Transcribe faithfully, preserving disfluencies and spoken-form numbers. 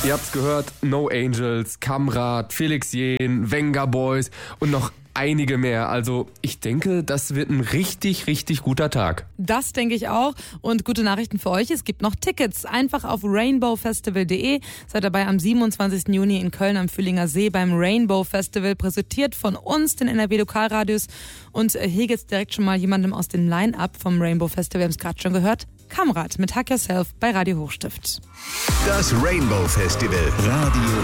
Ihr habt's gehört, No Angels, Kamrat, Felix Jähn, Venga Boys und noch einige mehr. Also ich denke, das wird ein richtig, richtig guter Tag. Das denke ich auch. Und gute Nachrichten für euch, es gibt noch Tickets. Einfach auf rainbow festival punkt de. Seid dabei am siebenundzwanzigsten Juni in Köln am Fühlinger See beim Rainbow Festival, präsentiert von uns, den N R W Lokalradios. Und hier geht's direkt schon mal jemandem aus dem Line-Up vom Rainbow Festival. Wir haben es gerade schon gehört. Kamrat mit Hack Yourself bei Radio Hochstift. Das Rainbow Festival, Radio